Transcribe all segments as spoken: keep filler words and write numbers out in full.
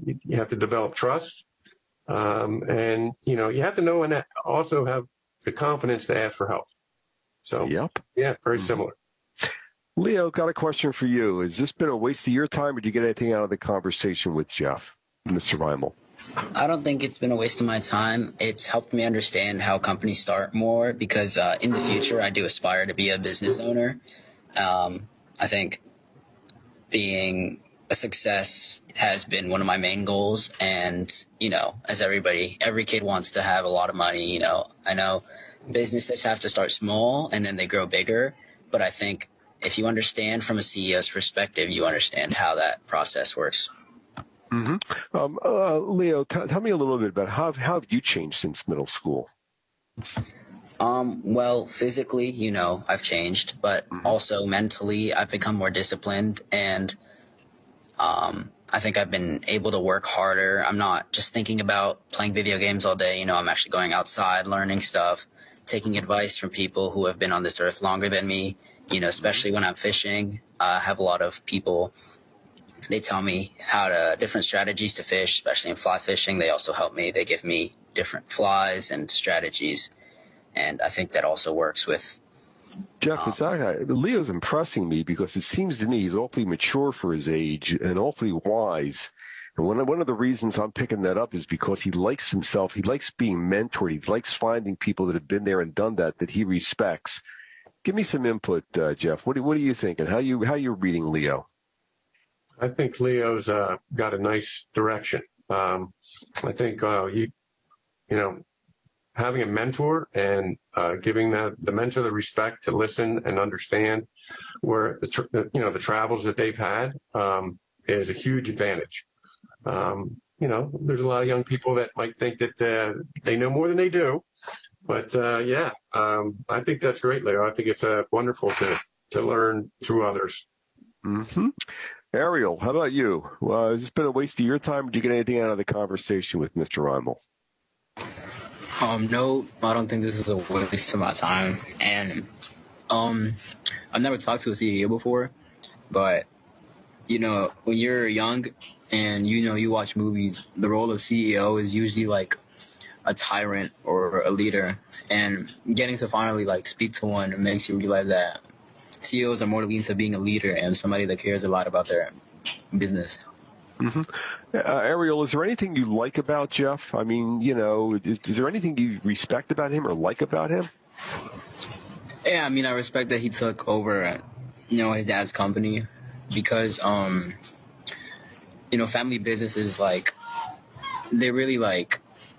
you, you have to develop trust, um, and you know you have to know and also have the confidence to ask for help. So, yep. yeah, very Mm-hmm. similar. Leo, got a question for you. Has this been a waste of your time, or did you get anything out of the conversation with Jeff, Mister Reimel? I don't think it's been a waste of my time. It's helped me understand how companies start more because uh, in the future, I do aspire to be a business owner. Um, I think being a success has been one of my main goals. And, you know, as everybody, every kid wants to have a lot of money. You know, I know businesses have to start small and then they grow bigger. But I think if you understand from a C E O's perspective, you understand how that process works. Mm-hmm. Um, uh, Leo, t- tell me a little bit about how, how have you changed since middle school? Um, well, physically, you know, I've changed, but Mm-hmm. also mentally, I've become more disciplined, and um, I think I've been able to work harder. I'm not just thinking about playing video games all day. You know, I'm actually going outside, learning stuff, taking advice from people who have been on this earth longer than me, you know, especially when I'm fishing. Uh, I have a lot of people. They tell me how to different strategies to fish, especially in fly fishing. They also help me. They give me different flies and strategies. And I think that also works with Jeff, um, it's not, Leo's impressing me because it seems to me he's awfully mature for his age and awfully wise. And one of, one of the reasons I'm picking that up is because he likes himself. He likes being mentored. He likes finding people that have been there and done that, that he respects. Give me some input, uh, Jeff. What do, what are you thinking? How you how you reading Leo? I think Leo's uh, got a nice direction. Um, I think uh, you, you know, having a mentor and uh, giving that the mentor the respect to listen and understand where the tr- you know the travels that they've had um, is a huge advantage. Um, you know, there's a lot of young people that might think that uh, they know more than they do, but uh, yeah, um, I think that's great, Leo. I think it's uh, wonderful to to learn through others. Mm-hmm. Ariel, how about you? Uh, has this been a waste of your time? Or did you get anything out of the conversation with Mister Reimel? Um, no, I don't think this is a waste of my time. And um, I've never talked to a C E O before, but you know, when you're young and you know you watch movies, the role of C E O is usually like a tyrant or a leader, and getting to finally like speak to one makes you realize that C E Os are more lean to being a leader and somebody that cares a lot about their business. Mm-hmm. Uh, Ariel, is there anything you like about Jeff? I mean, you know, is, is there anything you respect about him or like about him? Yeah, I mean, I respect that he took over, you know, his dad's company because, um, you know, family businesses, like, they really, like,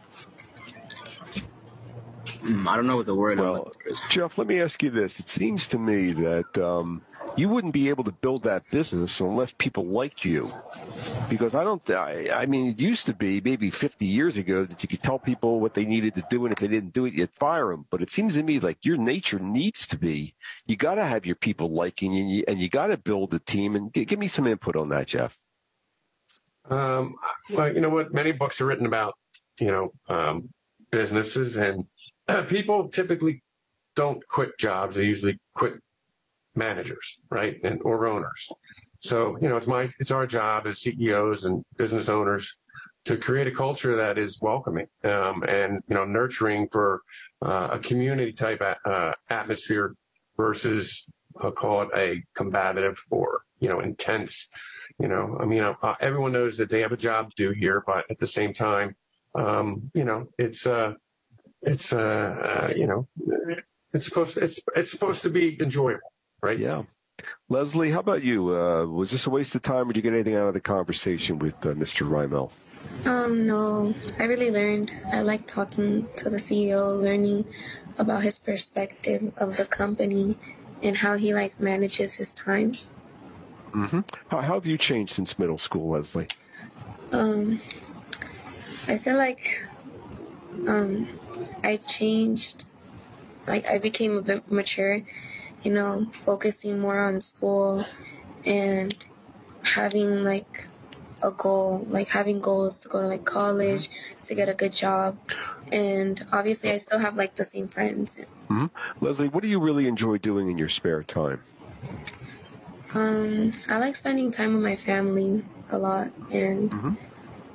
mm, I don't know what the word I'm Well, looking for is. Jeff, let me ask you this. It seems to me that um, you wouldn't be able to build that business unless people liked you. Because I don't, I, I mean, it used to be maybe fifty years ago that you could tell people what they needed to do, and if they didn't do it, you'd fire them. But it seems to me like your nature needs to be, you got to have your people liking you, and you, and you got to build a team. And g- give me some input on that, Jeff. Um, well, you know what? Many books are written about, you know, um, businesses, and people typically don't quit jobs. They usually quit managers, right, and or owners. So, you know, it's my it's our job as C E Os and business owners to create a culture that is welcoming um, and you know nurturing for uh, a community type uh, atmosphere versus I'll call it a combative or you know intense. You know, I mean, uh, everyone knows that they have a job to do here, but at the same time, um, you know, it's uh, it's uh, uh, you know, it's supposed to, it's it's supposed to be enjoyable, right? Yeah. Leslie, how about you? Uh, was this a waste of time, or did you get anything out of the conversation with uh, Mister Reimel? Um, no, I really learned. I like talking to the C E O, learning about his perspective of the company and how he like manages his time. Mm-hmm. How, how have you changed since middle school, Leslie? Um, I feel like um, I changed. Like I became a bit mature, you know, focusing more on school and having like a goal, like having goals to go to like college, to get a good job. And obviously I still have like the same friends. Mm-hmm. Leslie, what do you really enjoy doing in your spare time? Um, I like spending time with my family a lot and mm-hmm.